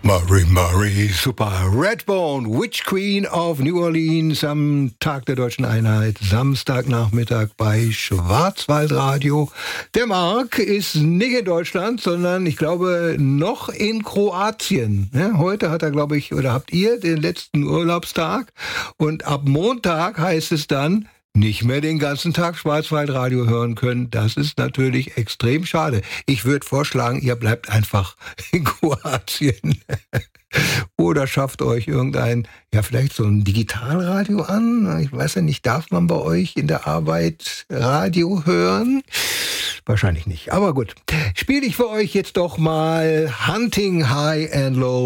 Marie, super. Redbone, Witch Queen of New Orleans am Tag der Deutschen Einheit, Samstagnachmittag bei Schwarzwaldradio. Der Marc ist nicht in Deutschland, sondern ich glaube noch in Kroatien. Ja, heute hat er, glaube ich, oder habt ihr den letzten Urlaubstag und ab Montag heißt es dann, nicht mehr den ganzen Tag Schwarzwaldradio hören können. Das ist natürlich extrem schade. Ich würde vorschlagen, ihr bleibt einfach in Kroatien. Oder schafft euch irgendein, ja vielleicht so ein Digitalradio an. Ich weiß ja nicht, darf man bei euch in der Arbeit Radio hören? Wahrscheinlich nicht, aber gut. Spiele ich für euch jetzt doch mal Hunting High and Low